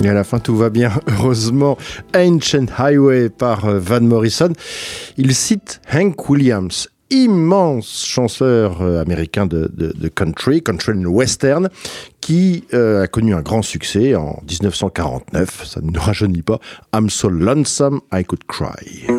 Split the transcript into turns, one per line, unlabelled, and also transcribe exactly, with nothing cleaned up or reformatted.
Et à la fin, tout va bien, heureusement. Ancient Highway par Van Morrison. Il cite Hank Williams, immense chanteur américain de, de, de country, country and western, qui euh, a connu un grand succès en dix-neuf cent quarante-neuf. Ça ne nous rajeunit pas. I'm so lonesome I could cry.